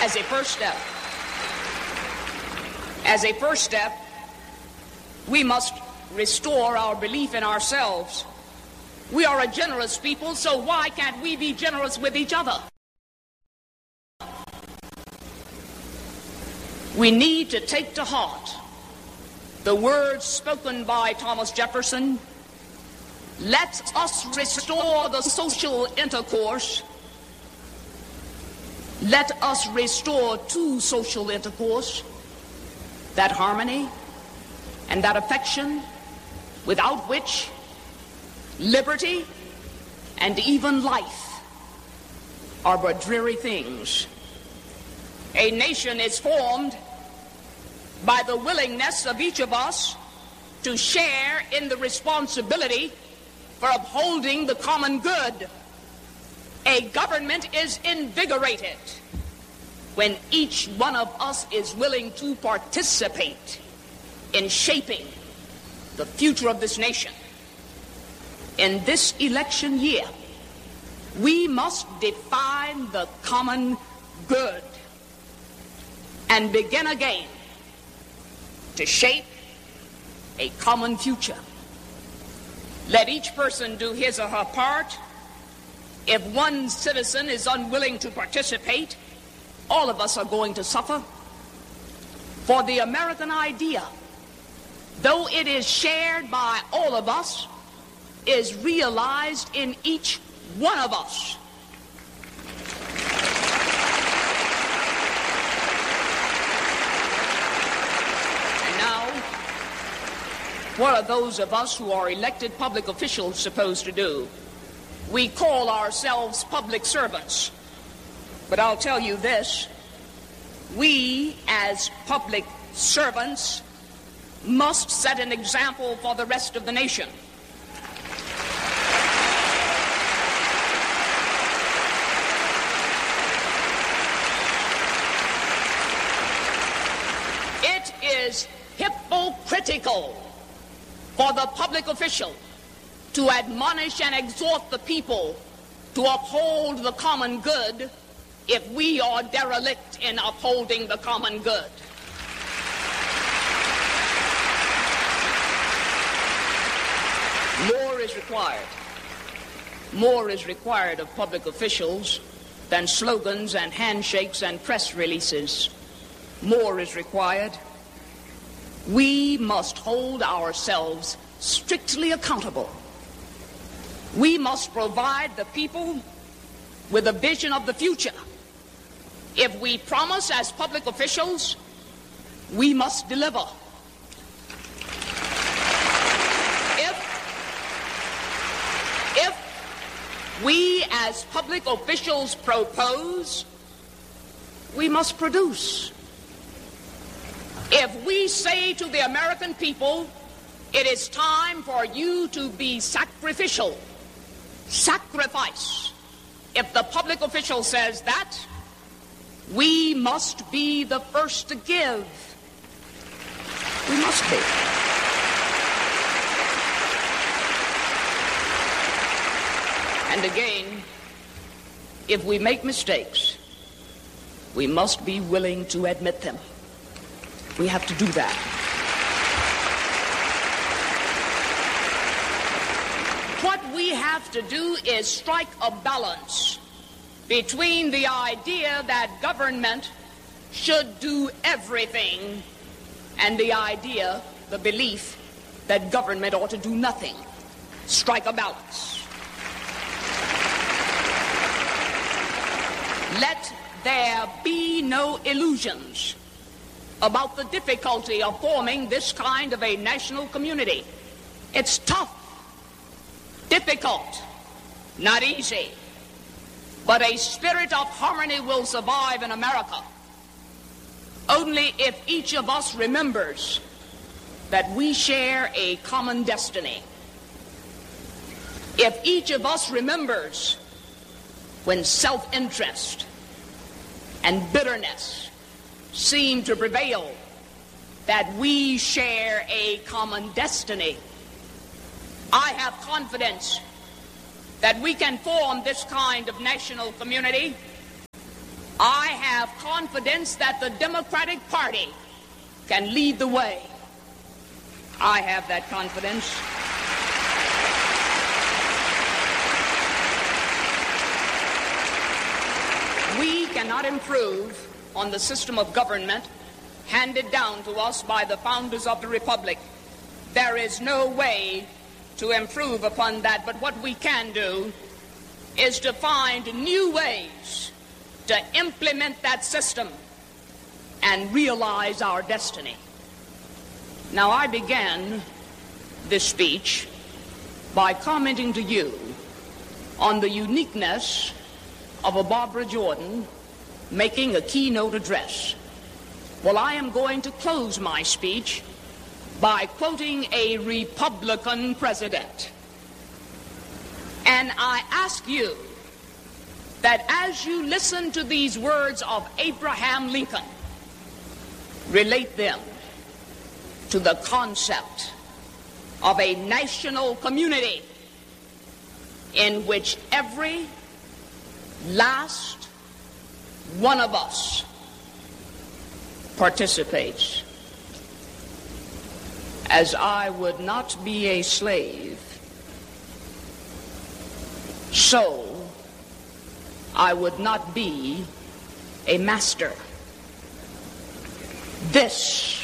As a first step, we must restore our belief in ourselves. We are a generous people, so why can't we be generous with each other? We need to take to heart the words spoken by Thomas Jefferson. Let us restore the social intercourse. Let us restore to social intercourse that harmony and that affection without which liberty and even life are but dreary things. A nation is formed by the willingness of each of us to share in the responsibility for upholding the common good. A government is invigorated when each one of us is willing to participate in shaping the future of this nation. In this election year, we must define the common good and begin again to shape a common future. Let each person do his or her part. If one citizen is unwilling to participate, all of us are going to suffer. For the American idea, though it is shared by all of us, is realized in each one of us. And now, what are those of us who are elected public officials supposed to do? We call ourselves public servants. But I'll tell you this, we as public servants must set an example for the rest of the nation. It is hypocritical for the public official to admonish and exhort the people to uphold the common good if we are derelict in upholding the common good. More is required. More is required of public officials than slogans and handshakes and press releases. More is required. We must hold ourselves strictly accountable. We must provide the people with a vision of the future. If we promise as public officials, we must deliver. If we as public officials propose, we must produce. If we say to the American people, it is time for you to be sacrificial, sacrifice. If the public official says that, we must be the first to give. We must be. And again, if we make mistakes, we must be willing to admit them. We have to do that. What we have to do is strike a balance between the idea that government should do everything and the idea, the belief, that government ought to do nothing. Strike a balance. Let there be no illusions about the difficulty of forming this kind of a national community. It's tough, difficult, not easy. But a spirit of harmony will survive in America only if each of us remembers that we share a common destiny. If each of us remembers when self-interest and bitterness seem to prevail, that we share a common destiny. I have confidence that we can form this kind of national community. I have confidence that the Democratic Party can lead the way. I have that confidence. We cannot improve on the system of government handed down to us by the founders of the Republic. There is no way to improve upon that, but what we can do is to find new ways to implement that system and realize our destiny. Now, I began this speech by commenting to you on the uniqueness of a Barbara Jordan making a keynote address. Well, I am going to close my speech by quoting a Republican president. And I ask you that as you listen to these words of Abraham Lincoln, relate them to the concept of a national community in which every last one of us participates. As I would not be a slave, so I would not be a master. This